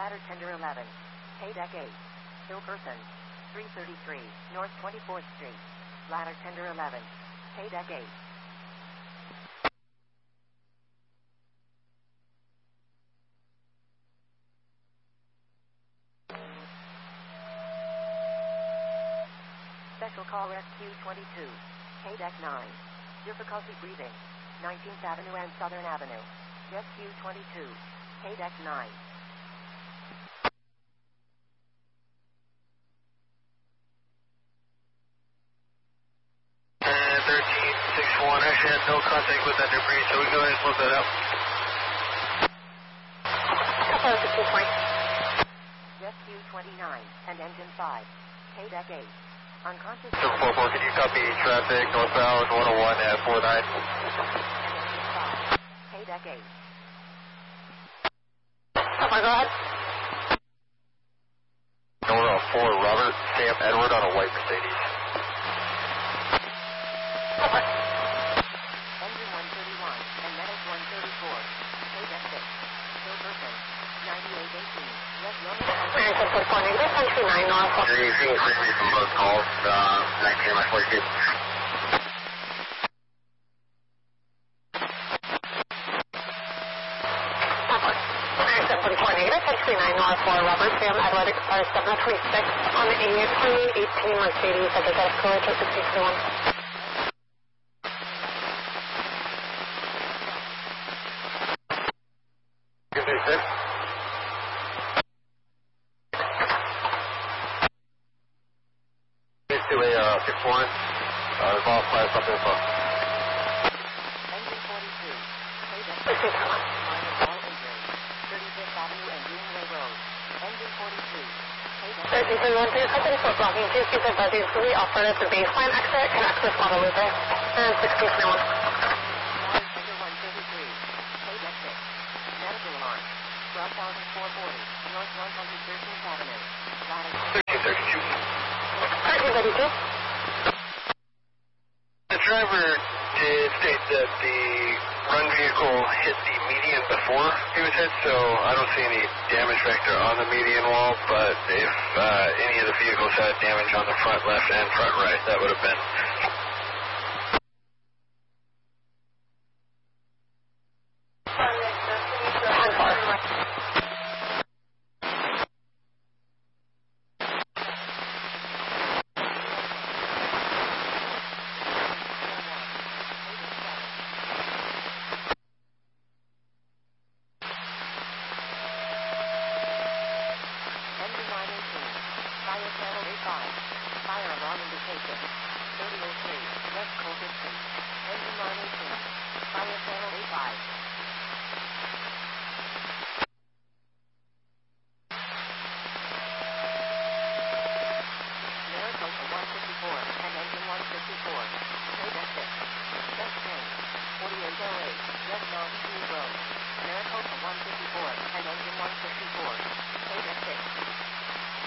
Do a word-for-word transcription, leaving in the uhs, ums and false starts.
Ladder Tender eleven. K-Deck eight. Hill Person. three thirty-three, North twenty-fourth Street. Ladder Tender eleven. K-Deck eight. Special call Rescue twenty-two. K-Deck nine. Difficulty breathing. nineteenth Avenue and Southern Avenue. Rescue twenty-two. K-Deck nine. And thirteen sixty-one, actually had no contact with that debris, so we go ahead and close that out. Rescue twenty-nine and Engine five. K-Deck eight. Unconscious. seven four four, can you copy traffic northbound one oh one at four nine? K-Deck eight. Oh my God. Nora four, Robert Sam Edward on a white Mercedes. Okay. Engine one thirty-one and Medic one thirty-four. K-Deck six. Hill Person. ninety-eight eighteen. West London. American four four negative, country nine North. You're using frequency from both calls, uh, nineteen by forty-two. American four four negative, country nine North for Robert Sam Edward, expires seven twenty-six on the A twenty eighteen Mercedes, subject to escalate to sixteen twenty-one. Good news, sir. To a uh, six one, uh, involved class up info. Engine forty-two. K-Deck sixteen twenty-one. minus all injury. thirty-fifth Avenue and Greenway Road. Engine forty-two. K-Deck thirteen thirty-one, two seconds for blocking two speeds of buzzing fully operated to baseline exit, connect with Guadalupe. And sixteen twenty-one. Ladder Tender one thirty-three. K-Deck six. Medical alarm. twelve thousand four hundred forty. North one hundred thirteenth Avenue. Ladder thirteen thirty-two. thirteen thirty-two. The driver did state that the run vehicle hit the median before he was hit, so I don't see any damage vector on the median wall, but if uh, any of the vehicles had damage on the front left and front right, that would have been. Engine nine eighteen. Fire channel A five. Fire alarm indication. thirty oh three. West Colton Street. Engine nine eighteen. Fire channel A five. Maricopa one fifty-four and Engine one fifty-four. K-Deck six. West train. forty-eight oh eight. West Mountain View Road. Maricopa one fifty-four and Engine one fifty-four.